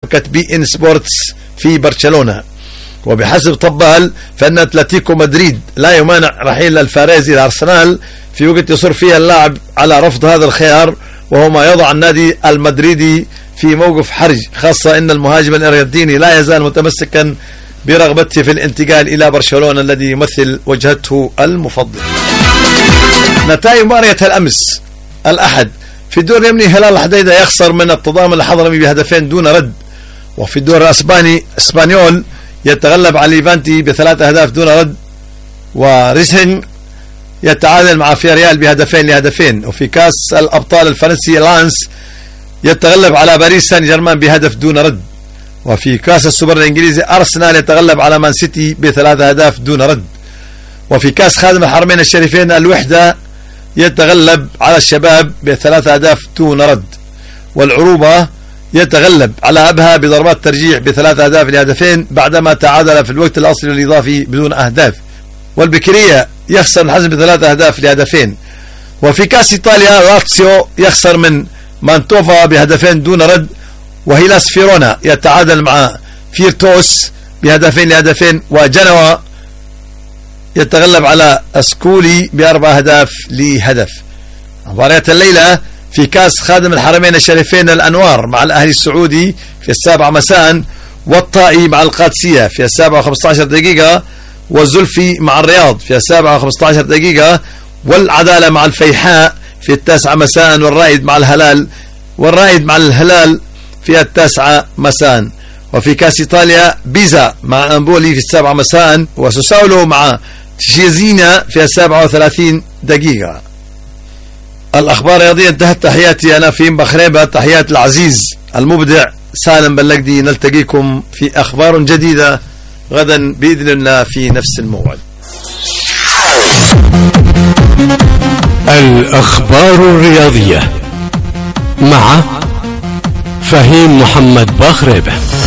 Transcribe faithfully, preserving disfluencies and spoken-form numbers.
شبكة بي إن سبورتس في برشلونة. وبحسب طبال فإن أتلتيكو مدريد لا يمانع رحيل الفاريز إلى أرسنال في وقت يصر فيها اللاعب على رفض هذا الخيار، وهو ما يضع النادي المدريدي في موقف حرج، خاصة أن المهاجم الأرجنتيني لا يزال متمسكا برغبته في الانتقال إلى برشلونة الذي يمثل وجهته المفضلة. نتائج مباراة الأمس الأحد في الدور اليمني، هلال الحديدة يخسر من التضامن الحضرمي بهدفين دون رد. وفي الدور الأسباني اسبانيول يتغلب على ليفانتي بثلاث أهداف دون رد. وريسهن يتعادل مع فياريال بهدفين لهدفين. وفي كاس الأبطال الفرنسي لانس يتغلب على باريس سان جيرمان بهدف دون رد. وفي كاس السوبر الإنجليزي أرسنال يتغلب على مان سيتي بثلاث أهداف دون رد. وفي كاس خادم الحرمين الشريفين الوحدة يتغلب على الشباب بثلاث أهداف دون رد. والعروبة يتغلب على أبها بضربات ترجيح بثلاث أهداف لهدفين بعدما تعادل في الوقت الأصلي الإضافي بدون أهداف. والبكرية يخسر الحزم بثلاث أهداف لهدفين. وفي كاس إيطاليا لاتسيو يخسر من مانتوفا بهدفين دون رد. وهيلاس فيرونا يتعادل مع فيرتوس بهدفين لهدفين. وجنوا يتغلب على اسكولي بأربع أهداف لهدف. مباريات الليلة في كاس خادم الحرمين الشريفين الأنوار مع الأهلي السعودي في السابعة مساء، والطائي مع القادسية في السابعة وخمسة عشر دقيقة، والزلفي مع الرياض في السابعة وخمسة عشر دقيقة، والعدالة مع الفيحاء في التاسعة مساء، والرائد مع الهلال والرائد مع الهلال في التاسعة مساء. وفي كاس إيطاليا بيزا مع أمبولي في السابعة مساء، وسوساولو مع تشيزينا في السابعة وثلاثين دقيقة. الأخبار الرياضية انتهت. تحياتي أنا فيم بخريبة، تحيات العزيز المبدع سالم بلقدي. نلتقيكم في أخبار جديدة غدا بإذن الله في نفس الموعد. الأخبار الرياضية مع فهيم محمد بخريبة.